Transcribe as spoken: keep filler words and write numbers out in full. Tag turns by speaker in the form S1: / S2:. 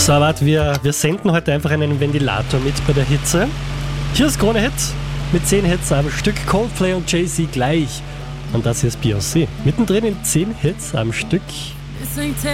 S1: So, warte, wir, wir senden heute einfach einen Ventilator mit bei der Hitze. Hier ist Krone Hit mit zehn Hits am Stück, Coldplay und Jay-Z gleich. Und das hier ist Beyoncé. Mittendrin in zehn Hits am Stück.